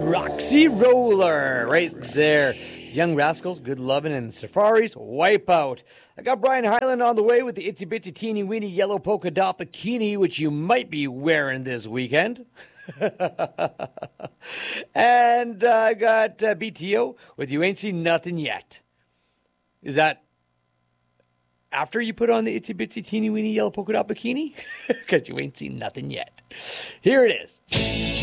Roxy Roller, right there. Young Rascals, Good Lovin', and Safaris, Wipeout. I got Brian Hyland on the way with the itsy bitsy teeny weeny yellow polka dot bikini, which you might be wearing this weekend. And I got BTO with You Ain't Seen Nothing Yet. Is that after you put on the itsy bitsy teeny weeny yellow polka dot bikini? Because you ain't seen nothing yet. Here it is.